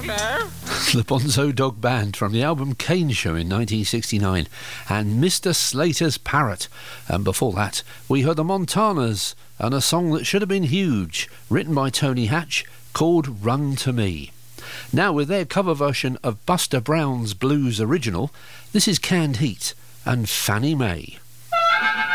The Bonzo Dog Band from the album Kane Show in 1969, and Mr. Slater's Parrot. And before that, we heard the Montanas and a song that should have been huge, written by Tony Hatch, called Run to Me. Now, with their cover version of Buster Brown's blues original, this is Canned Heat and Fannie Mae.